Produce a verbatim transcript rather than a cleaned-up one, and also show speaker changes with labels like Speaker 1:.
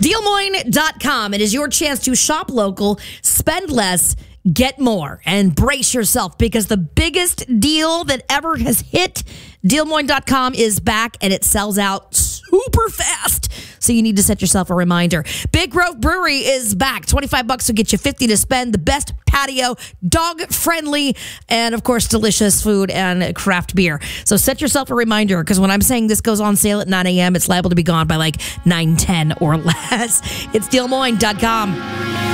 Speaker 1: Deal Moines dot com. It is your chance to shop local, spend less, get more, and brace yourself because the biggest deal that ever has hit Deal Moines dot com is back, and it sells out super fast. So you need to set yourself a reminder. Big Grove Brewery is back. twenty-five bucks will get you fifty to spend. The best patio, dog-friendly, and, of course, delicious food and craft beer. So set yourself a reminder, because when I'm saying this goes on sale at nine a.m., it's liable to be gone by like nine ten or less. It's Deal Moines dot com.